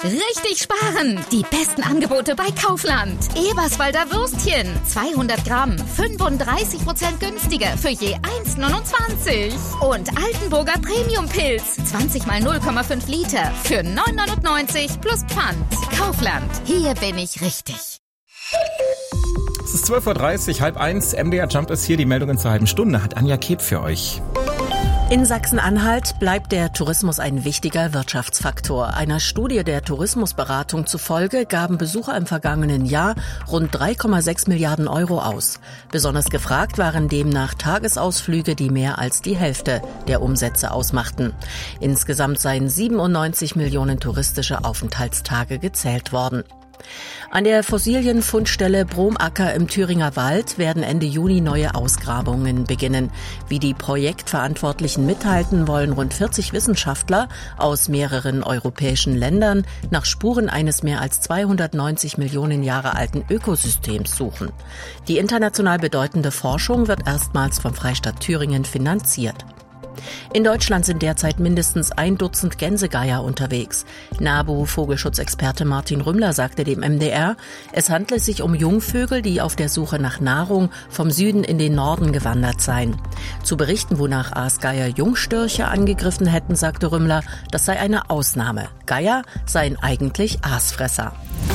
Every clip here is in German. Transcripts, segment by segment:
Richtig sparen! Die besten Angebote bei Kaufland. Eberswalder Würstchen, 200 Gramm, 35% günstiger für je 1,29. Und Altenburger Premium-Pilz, 20 mal 0,5 Liter für 9,99 plus Pfand. Kaufland, hier bin ich richtig. Es ist 12.30 Uhr, 12:30. MDR Jump ist hier. Die Meldungen zur halben Stunde hat Anja Keb für euch. In Sachsen-Anhalt bleibt der Tourismus ein wichtiger Wirtschaftsfaktor. Einer Studie der Tourismusberatung zufolge gaben Besucher im vergangenen Jahr rund 3,6 Milliarden Euro aus. Besonders gefragt waren demnach Tagesausflüge, die mehr als die Hälfte der Umsätze ausmachten. Insgesamt seien 97 Millionen touristische Aufenthaltstage gezählt worden. An der Fossilienfundstelle Bromacker im Thüringer Wald werden Ende Juni neue Ausgrabungen beginnen. Wie die Projektverantwortlichen mitteilten, wollen rund 40 Wissenschaftler aus mehreren europäischen Ländern nach Spuren eines mehr als 290 Millionen Jahre alten Ökosystems suchen. Die international bedeutende Forschung wird erstmals vom Freistaat Thüringen finanziert. In Deutschland sind derzeit mindestens 1 Dutzend Gänsegeier unterwegs. NABU-Vogelschutzexperte Martin Rümmler sagte dem MDR, es handle sich um Jungvögel, die auf der Suche nach Nahrung vom Süden in den Norden gewandert seien. Zu Berichten, wonach Aasgeier Jungstörche angegriffen hätten, sagte Rümmler, das sei eine Ausnahme. Geier seien eigentlich Aasfresser.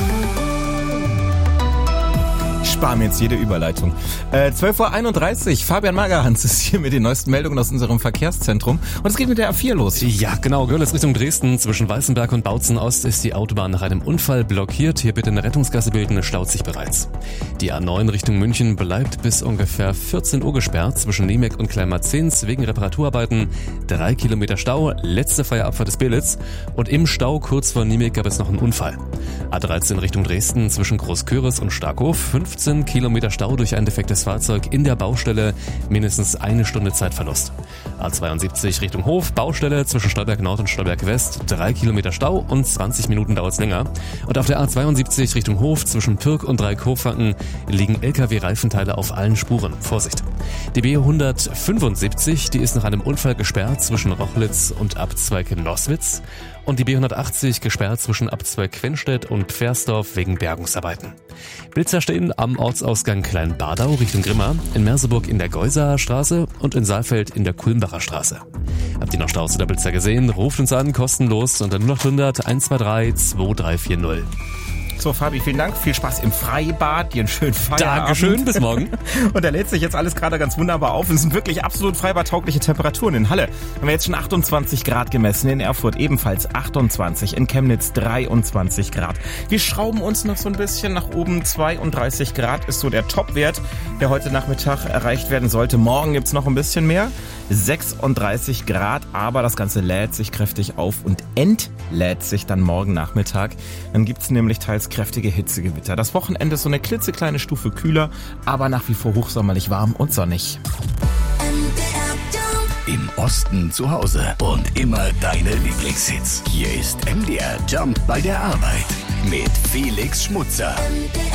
Sparen mir jetzt jede Überleitung. 12.31 Uhr, Fabian Magerhans ist hier mit den neuesten Meldungen aus unserem Verkehrszentrum. Und es geht mit der A4 los. Ja, genau. Görlitz Richtung Dresden. Zwischen Weißenberg und Bautzen Ost ist die Autobahn nach einem Unfall blockiert. Hier bitte eine Rettungsgasse bilden, es staut sich bereits. Die A9 Richtung München bleibt bis ungefähr 14 Uhr gesperrt. Zwischen Niemek und Kleinmarzens wegen Reparaturarbeiten 3 Kilometer Stau. Letzte freie Abfahrt des Belitz. Und im Stau kurz vor Niemek gab es noch einen Unfall. A13 Richtung Dresden zwischen Großköris und Starkhof. 15 Kilometer Stau durch ein defektes Fahrzeug in der Baustelle, mindestens 1 Stunde Zeitverlust. A72 Richtung Hof, Baustelle zwischen Stolberg Nord und Stolberg West, 3 Kilometer Stau und 20 Minuten dauert es länger. Und auf der A72 Richtung Hof zwischen Pirk und Dreikurfranken liegen LKW-Reifenteile auf allen Spuren. Vorsicht! Die B175, die ist nach einem Unfall gesperrt zwischen Rochlitz und Abzweig Nosswitz. Und die B180 gesperrt zwischen Abzweig Quenstedt und Pfersdorf wegen Bergungsarbeiten. Blitzer stehen am Ortsausgang Kleinbadau Richtung Grimma, in Merseburg in der Geusaer Straße und in Saalfeld in der Kulmbacher Straße. Habt ihr noch Staus oder Blitzer gesehen? Ruft uns an, kostenlos unter 0800 123 2340. So, Fabi, vielen Dank. Viel Spaß im Freibad. Dir einen schönen Feierabend. Dankeschön, bis morgen. Und da lädt sich jetzt alles gerade ganz wunderbar auf. Es sind wirklich absolut freibadtaugliche Temperaturen. In Halle haben wir jetzt schon 28 Grad gemessen. In Erfurt ebenfalls 28. In Chemnitz 23 Grad. Wir schrauben uns noch so ein bisschen nach oben. 32 Grad ist so der Topwert, der heute Nachmittag erreicht werden sollte. Morgen gibt's noch ein bisschen mehr. 36 Grad. Aber das Ganze lädt sich kräftig auf und entlädt sich dann morgen Nachmittag. Dann gibt's nämlich teils kräftige Hitzegewitter. Das Wochenende ist so eine klitzekleine Stufe kühler, aber nach wie vor hochsommerlich warm und sonnig. Im Osten zu Hause und immer deine Lieblingshits. Hier ist MDR Jump bei der Arbeit mit Felix Schmutzer.